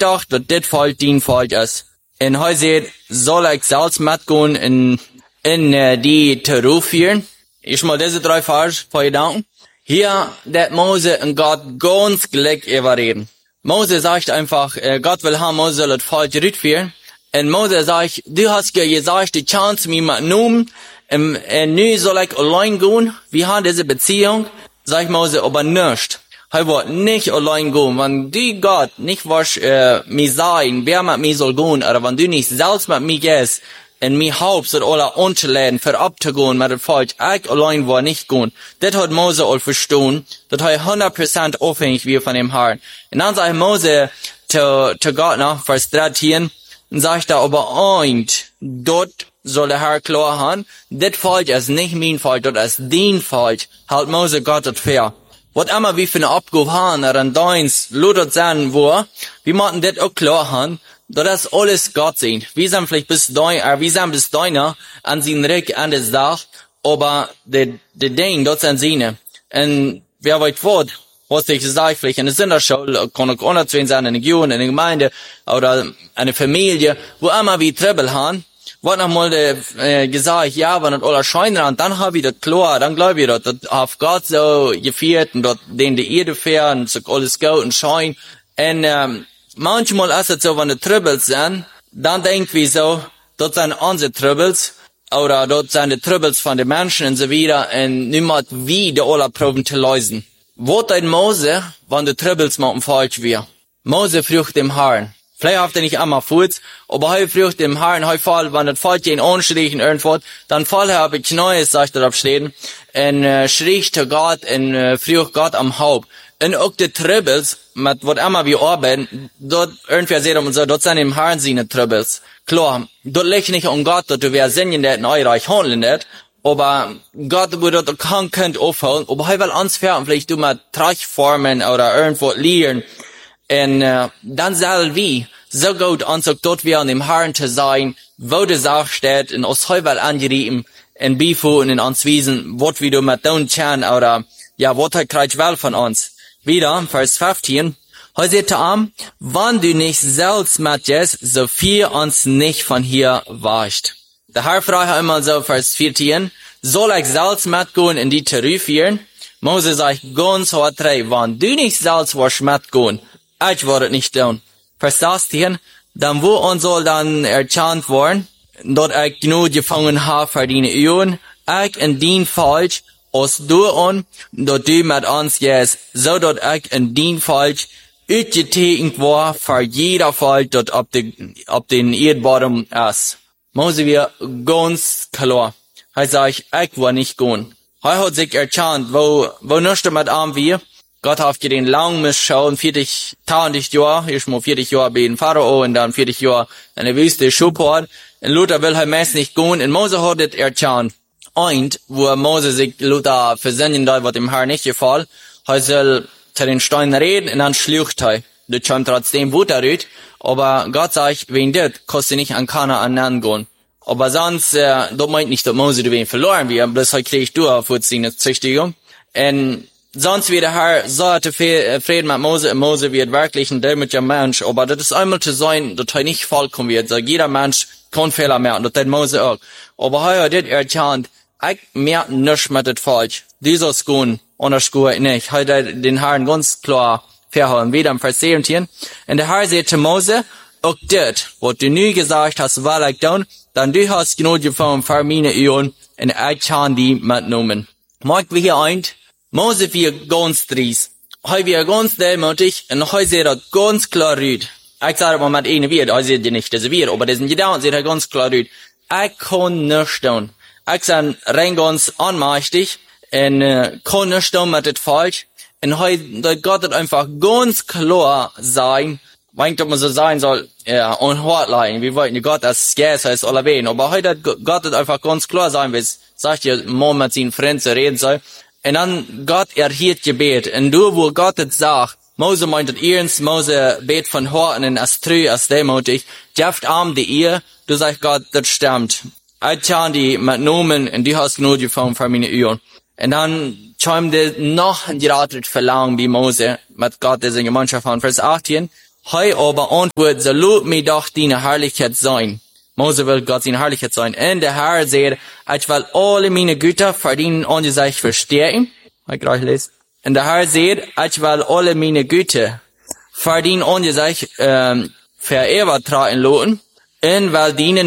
doch, dass das Volk dein Volk ist. Und heute seht, soll ich selbst mitgehen in die Terror führen. Ich mal diese 3 Vers für Gedanken. Hier, dat Mose und Gott ganz gleich überreden. Mose sagt einfach, Gott will haben, Mose soll das Volk zurückführen. Und Mose sagt, du hast ja gesagt, die Chance mir mitgenommen, und nu soll ich allein gehen. Wir haben diese Beziehung, sagt Mose, aber nicht. Er wird nicht allein gehen. Wenn du Gott nicht was mir sagen, wer mit mir soll gehen, oder wenn du nicht selbst mit mir gehst, und mir halbst, alle unterladen, für abzugehen mit dem Volk, ich allein war nicht gehen. Das hat Mose auch verstanden, dass er 100% abhängig wird von dem Herrn. Und dann sagt Mose zu Gott nach, Vers 13, und sagt er, aber eint, dort soll der Herr klar haben, das Volk ist nicht mein Volk, das ist dein Volk, halt Mose Gott das fair. Was immer wir für eine Abgabe haben, oder ein Deins, Luther sein, wo, wir machen das auch klar haben, dass das alles Gott sind. Wir sind vielleicht bis deiner, an seinen Reck, an das Dach, aber die Ding, das sind seine. Und wer weiß was ich sage, vielleicht in der Sinderschule, kann auch unterzwingen sein, in der Jugend, in der Gemeinde, oder eine Familie, wo immer wir Trouble haben, wird noch mal gesagt, ja, wenn das alles scheint, dann habe ich das klar, dann glaube ich, dass auf Gott so geführt, und dort den die Erde fährt, und so alles gut und scheint. Und manchmal ist es so, wenn die Troubles sind, dann denken wir so, dort sind unsere Troubles, oder dort sind die Troubles von den Menschen und so weiter, und niemand wie die alle Proben zu lösen. Was ein Mose, wenn die Troubles mit dem Volk wir? Mose fragt dem Herrn. Vielleicht habt ihr nicht einmal Fuß, aber er fragt dem Herrn, wenn das Volk ihn anschrien irgendwo, dann habe ich Neues, sagt er abstehen, und schrie zu Gott, und fragt Gott am Haupt. Und auch die Troubles, mit was immer wir arbeiten, dort irgendwie sehen wir so, dort sind im Herrn seine Troubles. Klar, dort liegt nicht an Gott, dass wir singen, dass in euer Reich handeln, nicht. Aber Gott würde dort kein Kind aufholen, aber er will uns fern, vielleicht du mal Trachformen oder irgendwo lernen. Und dann soll wir so gut uns auch dort wir an dem Herrn zu sein, wo die Sache steht, und uns heuvel angerieben, in Bifo und in uns wiesen, was wir mit tun können, oder, ja, was er kriegt wel von uns. Wieder, Vers 15, heute seht ihr wenn du nicht selbst mitgehst, so viel uns nicht von hier weicht. Der Herr fragt einmal so, Vers 14, soll ich selbst mitgehen in die Terror führen? Mose sagt ganz hart, wenn du nicht selbst was mitgehen, ich werde nicht tun. Vers 16, dann wo uns soll dann erkannt worden, dort ich genug gefangen habe für deine Üben, ich in dein Volk, aus du und dort du mit uns gehst, so dort ich in dein Volk uitgetekend war für jeder Volk dort ab den Erdboden ist. Mose wir ganz klar. Er sagt, ich war nicht gehen. Er hat sich erkannt, wo nicht mit arm wir. Gott hat den lang misschauen, 40 Jahre, ich muss 40 Jahre bei den Pharao und dann 40 Jahre in der Wüste Schubort. Und Luther will er meist nicht gehen. Und Mose hat es erkannt. Und, wo Mose sich Luther versöhnen da, wird dem Herrn nicht gefallen, er soll zu den Steinen reden und dann schlucht er. Das kommt trotzdem Wutter rüht. Aber Gott sagt, wegen das, kannst du nicht an Kanaan gehen. Aber sonst, das meint nicht, dass Mose du wen verloren wird, das krieg ich durch für seine Züchtigung. Und sonst wird der Herr so Frieden mit Mose, und Mose wird wirklich ein dämlicher Mensch, aber das ist einmal zu sein, dass er nicht vollkommen wird, so jeder Mensch kann Fehler machen, das hat Mose auch. Aber er hat das erkannt, ich merke nicht mit dem Volk, dieses Gun, und das Schuhe nicht, hat den Herrn ganz klar verhauen, wieder im Vers 17, und der Herr sagt zu Mose, auch das, was du nie gesagt hast, weil ich tun, dann du hast genug gefunden für meine Üben, und ich kann die mitnehmen. Mag wir hier ein, Mose wird ganz dries. Er wird ganz demütig, und er sieht das ganz klar rüt. Ich sage mal mit ihnen wird, er sieht nicht, dass er wird, aber diesen Gedanken sieht er ganz klar rüt. Ich kann nicht tun. Ich bin rein ganz anmächtig, und kann nicht tun mit dem Volk. Und heute Gott hat einfach ganz klar sein, wenn man so sein soll, ja, und hart leiden. Wir wollten Gott als Gäste ist alle wen. Aber heute hat Gott hat einfach ganz klar sein, wie es sagt ihr, Mann mit seinen Freunden reden soll. Und dann Gott erhielt Gebet. Und du, wo Gott es sagt, Mose meint es ernst, Mose bet von Horten und als treu, als demutig, jeft arm die ihr, du sagst Gott, das stimmt. Ich kann die mitnehmen, und du hast genug gefunden für meine Üben. Und dann kam noch ein geratet Verlangen wie Mose, mit Gott, der seine Gemeinschaft haben, Vers 18, Heu aber antwortet, so lob mir doch deine Herrlichkeit sein. Mose will Gott seine Herrlichkeit sein. Und der Herr sagt, ich will alle meine Güter verdienen und sich verstehen. Ich gleich lesen. Und der Herr sagt, ich will alle meine Güter verdienen und sich verewigt tragen lassen. Und will den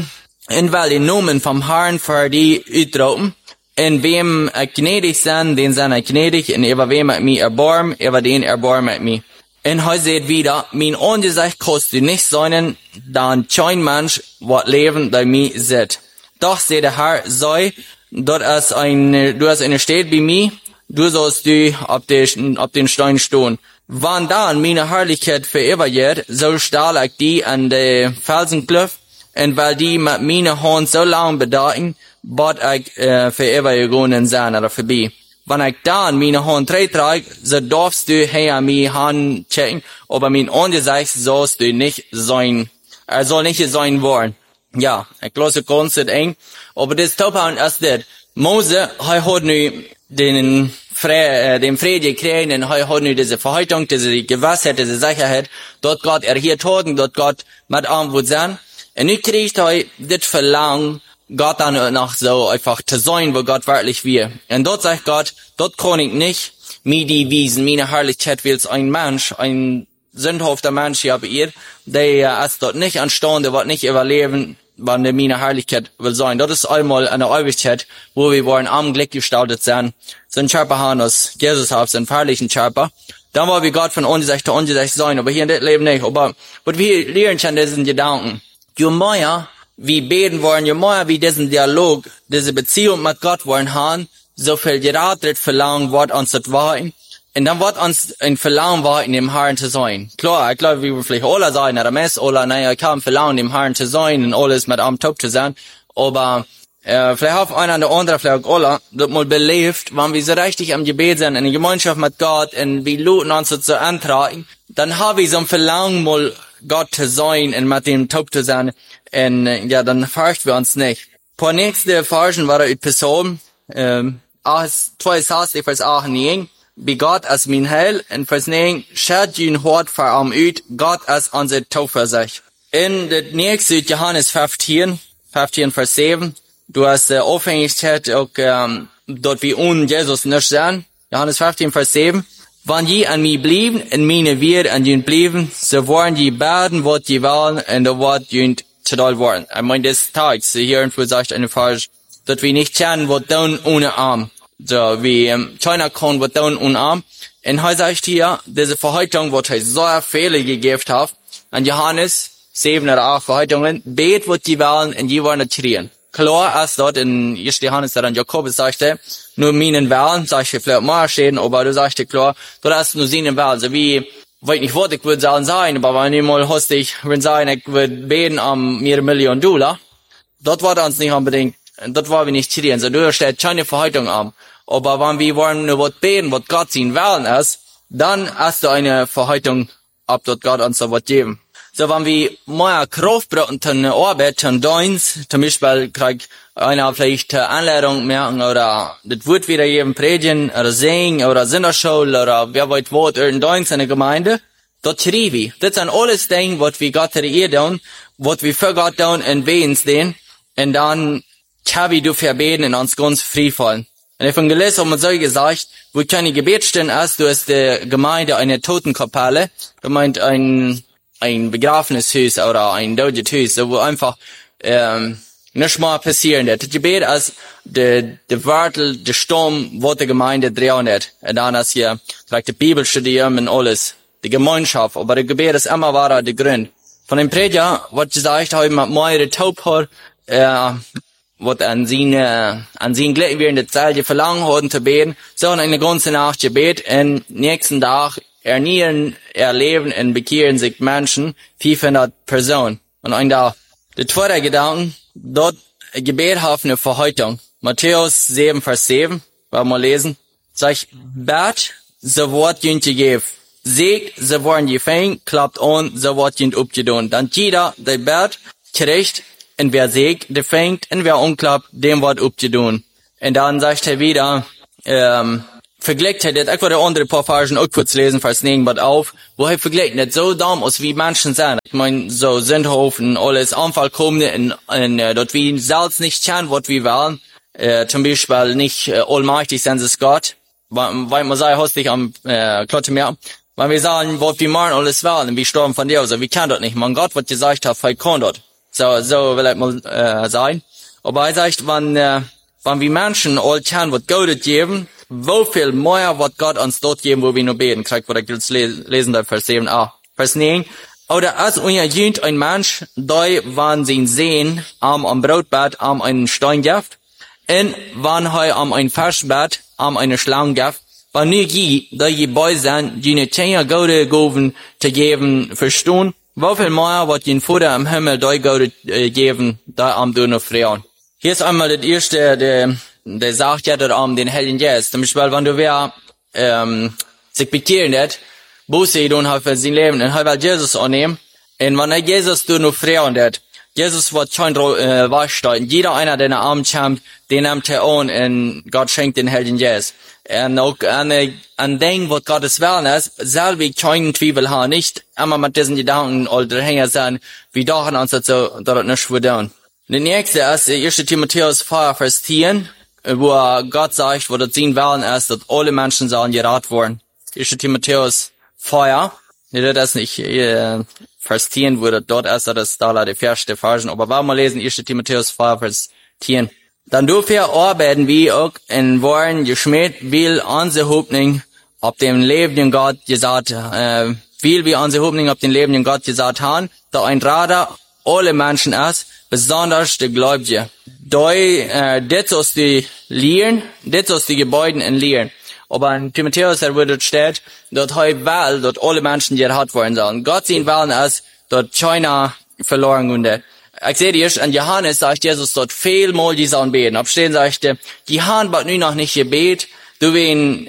Namen vom Herrn für die uitroepen. En wem gnädig zijn, den zijn gnädig. En über wem mich erbarm, über den erbarm mich. En hij zegt wieder, mijn Angesicht kostet nicht sein, dan kein Mensch wat leven bij mij zit. Doch zegt der Herr, sei, du hast eine Stadt bei mir, du sollst du auf den Stein stehen. Wann dann meine Herrlichkeit verewigt, so stahl ich die an der Felsenkluft, und weil die mit meiner Hand so lang bedeuten, bot ich verewigungen sein oder vorbei. Wenn ich dann meine Hand trage, so darfst du hier meine Hand checken, aber mein Angesicht sollst du nicht sein, soll nicht sein wollen. Ja, ich lasse ganz eng, aber das Tophauen ist das. Mose, hat nu den Friede gekriegt, und hat nu diese Verheitung, diese Gewissheit, diese Sicherheit, dort Gott hier toten, dort Gott mit Antwort sein. Und nu kriegt das Verlangen, Gott dann noch so einfach zu sein, wo Gott wirklich will. Und dort sagt Gott, dort kann ich nicht mir die wiesen, meine Herrlichkeit will ein Mensch, ein sündhafter Mensch hier bei ihr, der ist dort nicht anstehen, der wird nicht überleben, wann der meine Herrlichkeit will sein. Das ist einmal eine Ewigkeit, wo wir wollen am Glück gestaltet sein. So ein Körper haben uns, Jesus hat so einen herrlichen Körper. Dann wollen wir Gott von Angesicht zu Angesicht sein, aber hier in das Leben nicht. Aber was wir lernen können, das sind Gedanken. Je mehr wir beten wollen, je mehr wir diesen Dialog, diese Beziehung mit Gott wollen haben, so viel geratet Verlangen wird uns das warten. Und dann wird uns ein Verlangen warten, dem Herrn zu sein. Klar, ich glaube, wir vielleicht alle sein, oder Mess, oder naja, ich habe ein Verlangen, dem Herrn zu sein und alles mit am Top zu sein. Aber vielleicht auf einer oder andere, vielleicht auch alle, das mal belebt, wenn wir so richtig am Gebet sind, in der Gemeinschaft mit Gott, und wir luten uns so zu antragen, dann habe ich so ein Verlangen, mal Gott zu sein und mit dem Top zu sein. Und ja, dann fürchten wir uns nicht. Vor nächste Versen war der Psalm, 2 Vers 8 und 9. Bei Gott ist mein Heil, und Vers 9, schert jün Hort vor am Üt, Gott ist unser Tauversicht. In der nächste Johannes 15 Vers 7, du hast Aufhängigkeit auch, dort wie un Jesus nicht sein. Johannes 15 Vers 7, wenn je an mir blieben, und meine wir an jün blieben, so wollen die beiden, wat je wollen, und da wat jün zu doll worden. Ich meine, das Tag, so hier irgendwo sagt eine Vers, dass wir nicht kennen, wat tun ohne Arm. So, wie China kann, wat tun ohne Arm. Und heute sagt hier, diese Verheitung, wat er so viele gegeben hat, an Johannes 7 oder 8 Verheitungen, bet, wat die wollen, und die wollen nicht schreien. Klar ist dort in 1. Johannes, der dann Jakobus sagte, nur meinen Wahlen, sag ich vielleicht mal stehen, aber du sagst klar, du hast nur seinen Wahlen, so wie, weiß nicht, was ich würde sagen, aber wenn ich mal hostig, wenn sagen, ich würde beten mir $1 Million, dort war uns nicht unbedingt, dort war wir nicht schreien, so du stellst keine Verheitung an. Aber wenn wir wollen nur was beten, was Gott sein Wahlen ist, dann hast du eine Verheitung, ab dort Gott uns so was geben. So, wenn wir mehr Kraft brauchen, dann Arbeit, dann Dienst, zum Beispiel kriegt einer vielleicht Anleitung merken, oder das Wort wieder jedem predigen, oder singen, oder Sinnerschule, oder wer weiß was, irgendein Dienst in der Gemeinde, dort schreibe ich. Das sind alles Dinge, was wir Gott tun, was wir für Gott tun, und beten den, und dann kann ich dafür beten, und uns ganz frei fallen. Und ich habe gelesen, haben wir so gesagt, wo keine Gebetsstelle ist, du hast die Gemeinde eine Totenkapelle, gemeint ein Begrafenishus oder ein Haus, wo einfach nicht mal passieren wird. Das Gebet ist der Wörtel, der Sturm, wo die Gemeinde drehen wird. Und dann ist hier vielleicht die Bibel studieren und alles, die Gemeinschaft. Aber das Gebet ist immer wahrer der Grund. Von dem Prediger, was gesagt haben, mit meiner Taubheit, was an seinen Glück während der Zeit, die verlangen haben zu beten, so eine ganze Nacht Gebet, und nächsten Tag erleben und bekehren sich Menschen, 500 Personen. Und ein Tag. Der zweite Gedanke, dort Gebet hat eine Verheitung. Matthäus 7, Vers 7, wollen wir lesen. Sagt, bet, so wird jünt gegeben. Siegt, so werden die fängt, klappt an, so wird jünt upgedun. Dann jeder, der bet, kriegt, und wer siegt, der fängt, und wer umklappt, dem wird upgedun. Und dann sagt er wieder, vergleicht hat, ich wollte andere paar Versen auch kurz lesen, Vers 9 auf, wo er vergleicht nicht so dumm aus wie Menschen sind. Ich meine, so Sündhofen, alles Anfall kommen, dort wie selbst nicht kennen, was wir wollen, zum Beispiel nicht allmächtig sind es Gott, weil man sagt, hast dich am Klotte mehr, weil wir sagen, was wir machen, alles wollen, wir sterben von dir, also wir können das nicht, man Gott, was gesagt hat, vielleicht kann das. So will ich mal sagen. Aber er sagt, wenn wir Menschen all kennen, was Gott geben, wo viel mehr wird Gott uns dort geben, wo wir nur beten. Kriegt, was ich jetzt lesen darf, Vers 7a. Vers 9. Oder als unjähnt ein Mensch, da wann sie sehen, am Brotbett, am einen Stein gibt, und wann er am ein Fischbett, am eine Schlange gibt, wann nie da je bei sind, die nicht keine gute Gaben zu geben, verstehen, wo viel mehr wird den Vater im Himmel da Gott geben, da am Dürner Frauen. Hier ist einmal das erste, der sagt ja dort am den Heiligen Geist. Zum Beispiel, wenn du wer sich bekehren hat, Buße tun hat für sein Leben, und will Jesus annehmen, und wenn er Jesus du noch fragen hat, Jesus wird schon wahrstellen. Jeder einer, der nach Abend kommt, den nimmt er an, und Gott schenkt den Heiligen Geist. Und auch an Ding, was Gottes Willen ist, selber keinen Zweifel haben, nicht immer mit diesen Gedanken oder Hänger sein, wie doch an uns so, dort nicht verdammt. Der nächste ist 1. Timotheus 4, Vers 10, wo Gott sagt, wo das sein Willen ist, dass alle Menschen sollen gerettet werden. 1. Timotheus 4, das ist nicht Vers 10, wo das dort ist, das ist da die erste Versen, aber wollen wir lesen 1. Timotheus 4, Vers 10. Dann dürfen wir arbeiten, wie auch in Worten geschmäht, will unsere Hoffnung auf dem lebenden Gott gesagt, will wir unsere Hoffnung auf den lebenden Gott gesagt haben, da ein Rader alle Menschen ist, besonders die Gläubige. Das aus die Lehren, das aus die Gebäuden in Lehren. Aber in Timotheus, wo dort steht, dort will, dort alle Menschen gerettet werden sollen. Gott sehen wollen ist, dort keiner verloren geht. Ich sehe dir, an Johannes sagt Jesus dort vielmal, die sollen beten. Abstehen sagte, die haben bat nur noch nicht gebet, du wen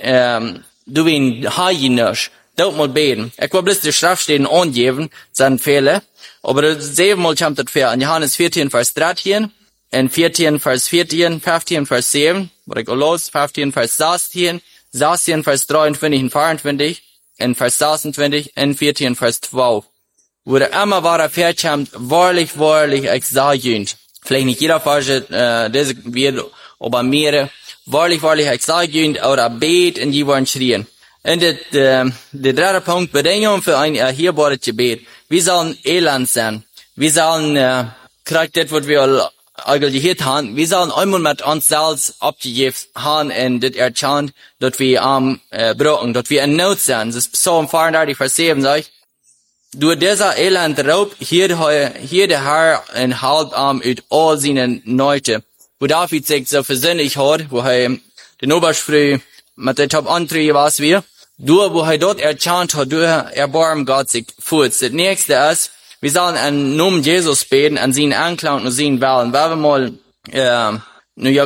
nicht. Dort mal beten. Ich will bloß die Schriftstellen angeben, sind Fehler. Aber 7-mal kommt das vor. An Johannes 14, Vers 13, in 14, Vers 14, 15, Vers 7, wo ich los, 15, Vers 16, 16, Vers 23 und 24, in Vers 26, in 14, Vers 12. Wo der immer war, kommt, wahrlich, wahrlich, ich sage Ihnen, vielleicht nicht jeder Vers, diese wird, aber mehrere, wahrlich, wahrlich, ich sage Ihnen, oder bet, und die wollen schrien. Und der dritte Punkt, Bedingung für ein erhebbares Gebet. Wir sollen elend sein. Wir sollen, kriegt das, was wir eigentlich gehört haben, wir sollen einmal mit uns selbst abgegeben haben und das erkannt, dass wir am brauchen, dass wir in Not sind. Das ist Psalm 34, Vers 7, sagt, durch dieser elend Raub, hier der Herr ein Halbarm ut all seine Neute. Wo David sich so versöhnlich hat, wo er den Oberschfrüh mit der Top Antrie was wir, wo er dort erkannt hat, durch Erbarm Gott sich fuhrt. Das nächste ist, wir sollen an Namen Jesus beten, an seinen Anklang und seinen Willen. Weil wir mal,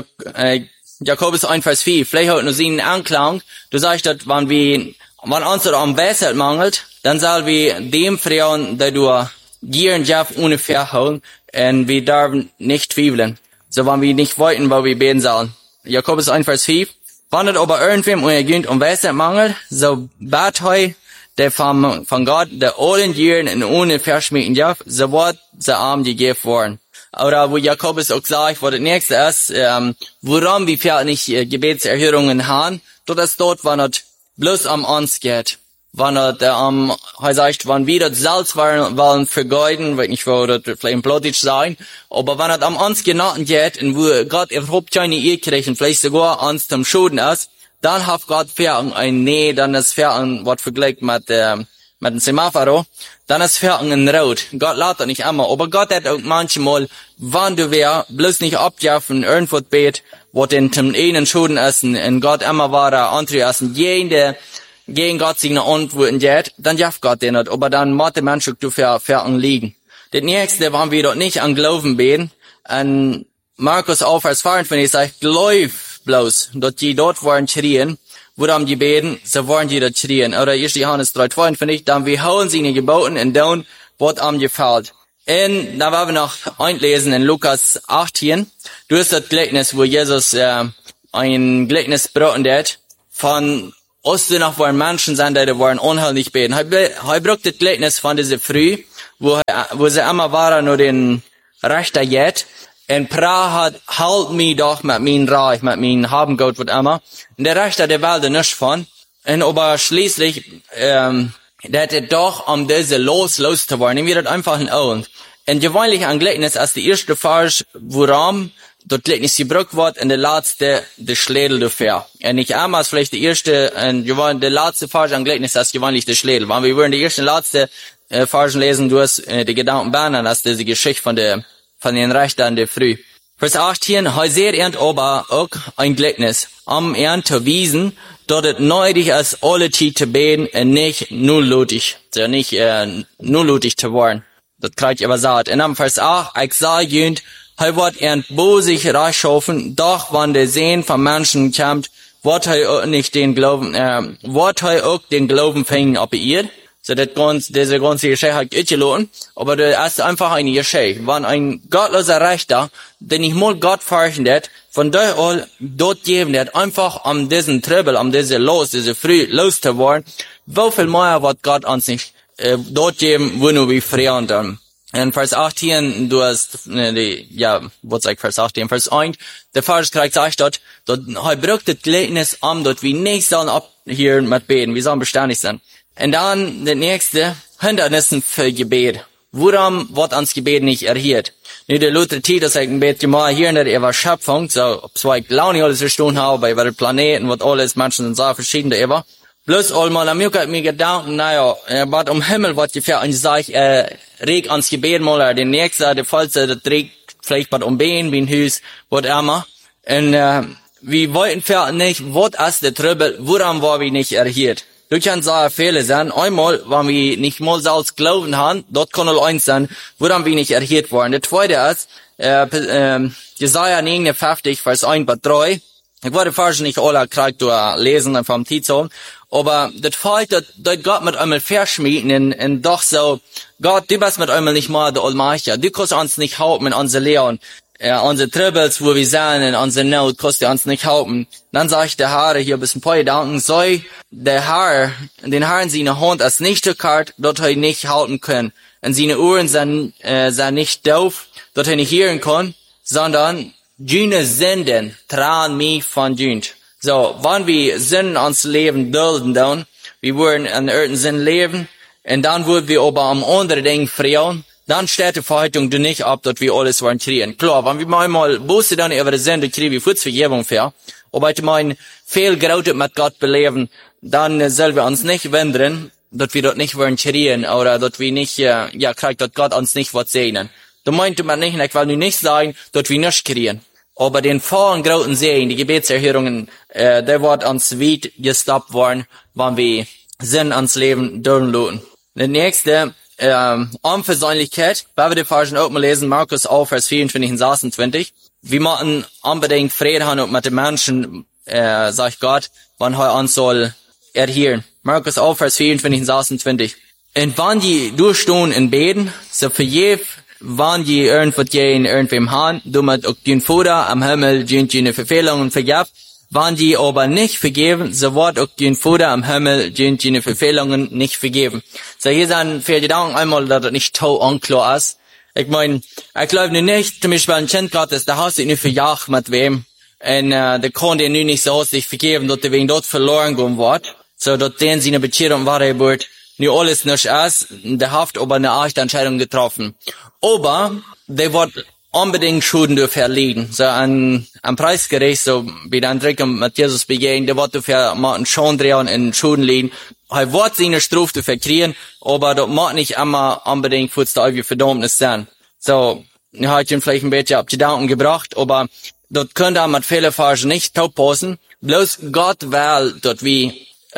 Jakobus 1, Vers 4, vielleicht hat nur seinen Anklang, du sagst, dass wenn uns am Weisheit mangelt, dann soll wir dem Frauen, der du gieren darf, ohne Verhauen, und wir dürfen nicht zweifeln. So, wenn wir nicht wollten, wo wir beten sollen. Jakobus 1, Vers 5. Wenn es aber irgendwem unergönnt um Weisheit mangelt, so bat heu, der von Gott, der allen Gieren und ohne Verschmieden darf, so wird der Arm gegeben worden. Oder wo Jakobus auch sagt, wo das nächste ist, woran wir vielleicht nicht Gebetserhörungen haben, dort ist dort, wenn es bloß um uns geht. Wenn es, er sagt, wenn wir das Salz wollen vergeuden, weiß nicht, wo das vielleicht politisch sein, aber wenn es um uns Genoten geht, und wo Gott überhaupt keine Ehe kriegt, und vielleicht sogar uns zum Schulden ist, dann hat Gott Ferien ein Nee, dann ist Ferien, was vergleicht mit dem Semaphoro, dann ist Ferien in Rot. Gott lädt das nicht immer, aber Gott hat auch manchmal, wenn du bloß nicht abjaffen, irgendwo bet, was in dem einen Schulden ist, und Gott immer war, andere ist, gegen Gott seine Antworten geht, dann darf Gott den nicht, aber dann muss der Mensch auch für Ferien liegen. Das nächste, wenn wir dort nicht an Glauben beten, an Markus auf, Vers 24 sagt, glaub bloß, dass die dort wollen schrien, wo dann die beten, so wollen die dort schrien. Oder 1. Johannes 3,22, dann wir hauen sie in die Geboten und tun, was am gefällt. Und da wollen wir noch einlesen in Lukas 18, du hast das Gleichnis, wo Jesus ein Gleichnis braten hat, von Osten nach waren Menschen sind, die waren unheimlich beten. Er braucht das Gleichnis von dieser Früh, wo sie immer waren, nur den Rechter jet. Und Pra hat, halt mich doch mit mein Reich, mit mein Habengut, was immer. Und der Rechter, der wollte nichts von. Und aber schließlich, der hatte doch, um diese loszuwerden, ihm wird einfach ein Augen. Und gewöhnlich ein Gleichnis als die erste Vers, woran das Gleichnis gebraucht wird, und der letzte, der Schlädel dafür. Und nicht einmal vielleicht die erste, und der letzte Vers ein Gleichnis als gewöhnlich der Schlädel. Weil wir würden die erste und letzte Versen lesen, du hast die Gedanken bahnen, als diese Geschichte von den Rechtern der Früh. Vers 18, heu seht ihr aber auch ein Gleichnis, zu wiesen, dort es nötig ist, alle Zeit zu beten und nicht nulllutig, also nicht nulllutig zu werden. Das kriegt ihr gesagt. Und am Vers 8, ich sah jünd, heu wird bosig reichschaffen, doch wenn der Sehn von Menschen kommt, wird heu auch nicht den Glauben, wird heu auch den Glauben fängen, ob ihr. So, diese ganze Geschichte hat ich gelohnt, aber das ist einfach eine Geschichte. Wenn ein gottloser Rechter, den ich mal Gott verhindert, von daher all dort geben, der einfach diesen Trübel, diese Früh loszuwerden, wie viel mehr wird Gott uns nicht, dort geben, wo nur wir frieren dann. In Vers 18, du hast, was sag ich Vers 18, Vers 1, der Vers kriegt sagt dort, er braucht das Gleichnis dort wir nicht sollen abhören mit beten, wir sollen beständig sein. Und dann, der nächste, Hindernissen für Gebet. Warum wird uns Gebet nicht erhört? Nur der Luther Titus sagt ein bisschen mal hier in der Schöpfung, so, ob zwei Laune alles verstanden haben, bei den Planeten, was alles, Menschen sind so verschieden, der bloß einmal, am Juck hat mir gedacht, was um Himmel, was gefährdet, und ich sag, reg ans Gebet mal, der nächste, der False, der trägt vielleicht was um Bein, wie ein Hüs, was immer. Und, wir wollten nicht, was ist der Trübel, warum war wir nicht erhört? Du kannst sagen, Fehler sein. Einmal, wenn wir nicht mal selbst glauben haben, dort kann nur eins sein, woran wir nicht erhört worden. Der zweite ist, Jesaja 59, Vers 1 bis 3. Ich wollte fast nicht alle kriegt lesen vom Titel, aber das Fakt, dass Gott mit einmal verschmieden und doch so, Gott, du bist mit einmal nicht mal der Allmächtige. Du kannst uns nicht halten in unser Lehren. Unsere Troubles, wo wir sind, in unserer Not, kostet uns nicht halten. Dann sagt der Herr, hier bis ein paar Gedanken, soll der Herr, den Herrn seine Hand als nicht gekart, dort er nicht halten können. Und seine Ohren sind nicht doof, dort er nicht hören kann, sondern Jüne Sünden tragen mich von Jünd. So, wenn wir Sünden ans Leben dulden dann, wir wollen in irgendeinem Sinn leben, und dann würden wir aber am anderen Ding frieren, dann steht die Verheitung du nicht ab, dass wir alles wollen kriegen. Klar, wenn wir einmal Buße dann über die Sünde kriegen, wie Vergebung für, aber ich meine, fehlgerautet mit Gott beleben, dann sollen wir uns nicht wundern, dass wir dort nicht wollen kriegen, oder dass wir nicht, kriegt, dass Gott uns nicht was sehen. Da meinte man nicht, ich will nur nicht sagen, dass wir nicht kriegen. Aber den vollen großen Sehen, die Gebetserhörungen, der wird uns weit gestoppt worden, wenn wir Sinn ans Leben durchlassen. Der nächste, Unversöhnlichkeit, weil wir die Versen auch mal lesen, Markus 11, Vers 24 und 26. Wir müssen unbedingt Frieden haben und mit den Menschen, sagt Gott, wann er uns soll erhören. Markus 11, Vers 24 und 26. Und wenn die durchstehen in Beten, so für wenn die irgendwas gehen, irgendwem haben, damit auch den Vater am Himmel die Verfehlungen vergibt. Wenn die aber nicht vergeben, so wird auch den Vater am Himmel die Verfehlungen nicht vergeben. So hier sind viele Gedanken einmal, dass das nicht so unklar ist. Ich meine, ich glaube nicht, zum Beispiel ein Kind Gottes, der hast du nicht verjagt mit wem. Und der kann dir nicht so sich vergeben, dass der wegen dort verloren gehen wird. So, dass den seine Beziehung war, wird nur alles nicht ist, der hat aber eine echte Entscheidung getroffen. Aber der wird unbedingt Schulden dafür erlegen. So am Preisgericht, so wie der André mit Jesus begegnen, der wird dafür mal einen Schon drehen in Schulden liegen. Er wird seine Strafe dafür kriegen, aber das mag nicht immer unbedingt für das ewige Verdammnis sein. So, ich habe ihn vielleicht ein bisschen auf die Gedanken gebracht, aber das könnte mit vielen Versen nicht passen. Bloß Gott will, dass wir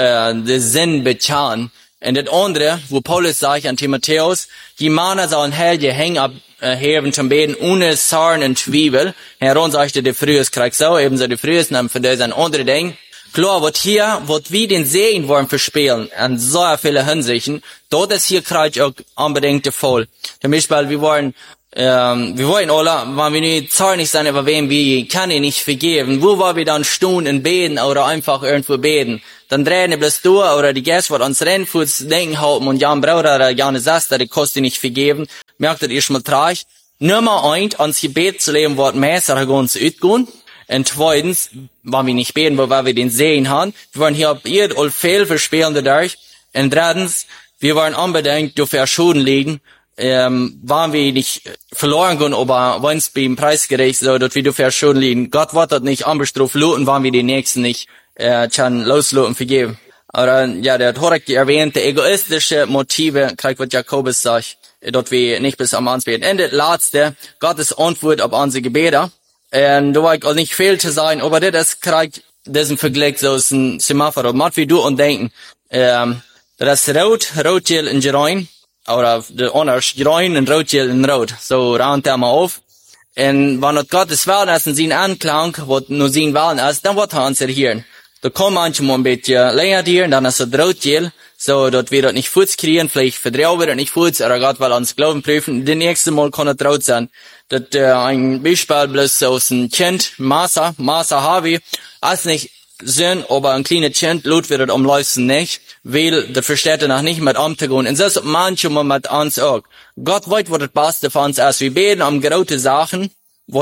den Sinn bezahlen. Und das andere, wo Paulus sagt an Timotheus, die Männer sollen Helge hängen abheben zum Beten ohne Zorn und Zwiebel. Heron sagte, der Frühes kriegt so, ebenso der Frühes, und für das ein anderes Ding. Klar, was hier, was wir den Sehen wollen verspielen, an so viele Hinsichten, dort ist hier gerade auch unbedingt der Fall. Zum Beispiel, wir wollen alle, wenn wir nicht zornig sein über wem, wir kann ihn nicht vergeben. Wo wollen wir dann stehen und beten oder einfach irgendwo beten? Dann drehen wir bloß durch oder die Gäste, die uns Rennfuß denken halten und Jan Bruder oder Jan Saster, die kostet nicht vergeben. Merkt ihr erstmal traurig. Nummer 1, ans Gebet zu leben, wird Messer uns utgehen. Und zweitens, wenn wir nicht beten, weil wir den Sehen haben, wir wollen hier ihr all viel verspielen dadurch. Und drittens, wir wollen unbedingt dafür Schulden liegen, wenn wir nicht verloren gehen, aber wenn es beim Preisgericht so, dass wir dafür Schulden liegen. Gott wird das nicht unbestraft loten, wenn wir den Nächsten nicht kann losloten vergeben. Aber ja, der hat direkt erwähnte egoistische Motive, kriegt was Jakobus sagt, dass wir nicht bis am Ende beten. Und das Letzte, Gottes Antwort auf unsere Gebete. Und da war ich auch nicht viel zu sagen, aber das kriegt diesen Vergleich so aus dem Semaphore. Macht wie du und denken, das ist Rotgel in Gerein, oder anders, Gerein und Rotgel in Rot. So raunt er mal auf. Und wenn das Gottes Willen ist und sein Anklang, was nur sein Willen ist, dann wird er uns erhören. Da kommt manchmal ein bisschen länger hier, und dann ist das Rotgel, so, dass wir das nicht Fuß kriegen, vielleicht vertrauen wir das nicht Fuß, oder Gott will uns Glauben prüfen. Das nächste Mal kann es rot sein. Das, ein Beispiel bloß aus dem Kind, Masa Harvey, ist nicht Sinn, aber ein kleines Kind, Lot wird das umleuchten nicht, weil das versteht er noch nicht mit umzugehen. Und das ist manchmal mit uns auch. Gott weiß, was das Beste für uns ist. Wir beten um große Sachen, wo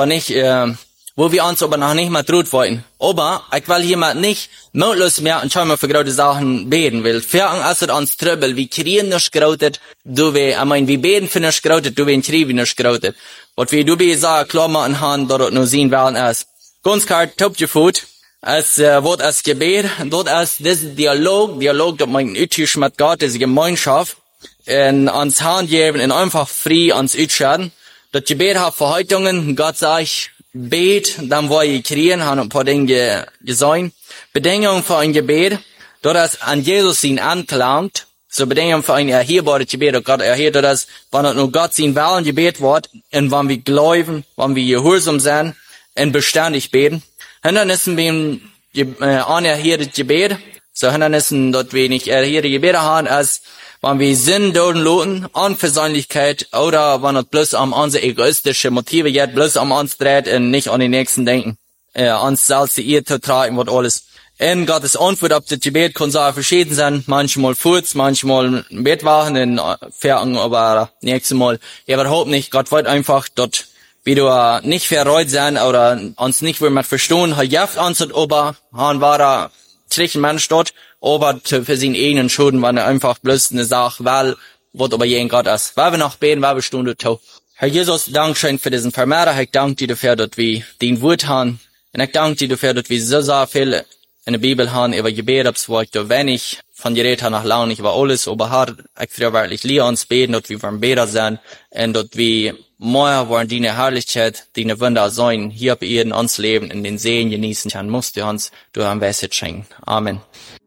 wir uns aber noch nicht mal traut wollen. Aber ich will jemand nicht mutlos mehr und schon mal für große Sachen beten will. Für uns ist uns Trübel, wir kriegen nicht großes, wir beten für nicht großes, du wir kriegen nicht großes. Was wir du wir sagen, klar machen haben, dass das nur sehen werden ist. Ganz klar, top gefut. Es wird als Gebet, dort ist dieser Dialog, das mein Utisch mit Gott, diese Gemeinschaft, in ans Hand geben, und einfach frei ans Utschaden. Das Gebet hat Verhaltungen, Gott sagt, bet, dann wollen wir kriegen, haben ein paar Dinge gesagt. Bedingungen für ein Gebet, dort ist an Jesus ihn anklangt, so Bedingungen für ein erhebbares Gebet, und Gott erhebt das, wenn nur Gott sein Willen Gebet wird, und wenn wir glauben, wenn wir gehorsam sind, und beständig beten. Hindernissen beim anerhörtes Gebet, so Hindernissen, dass wir nicht erhörte Gebete haben, als wenn wir Sinn dulden loten, Unversöhnlichkeit, oder wenn es bloß um unsere egoistische Motive geht, bloß um uns dreht und nicht an den Nächsten denken, uns selbst die Ehe zu tragen, was alles. Und Gottes Antwort auf das Gebet kann so verschieden sein, manchmal Furz, manchmal Bettwachen, in Ferien, aber nächstes Mal überhaupt nicht. Gott wollte einfach, dass wie du nicht verreut sein oder uns nicht will man verstehen, hat jaft uns und ober, han war da schlechten Mensch dort, aber für seinen eigenen Schulden war er einfach bloß eine Sache, weil, was aber jeden Gott ist. Weil wir noch beten, weil wir Stunde tau. Herr Jesus, Dankeschön für diesen Vermehrer, ich danke dir dafür, dass wir den Wort haben, und ich danke dir dafür, dass wir so viel in der Bibel haben, über Gebet, wo ich da wenig von dir rede, nach Laune, über alles, aber hart, ich für wirklich liebe uns beten, dass wir vom Beten sein, und dass wir mehr wollen deine Herrlichkeit, deine Wunder sein, hier bei Erden uns leben, in den Seen genießen kann, musst du uns, du am Weisheit schenken. Amen.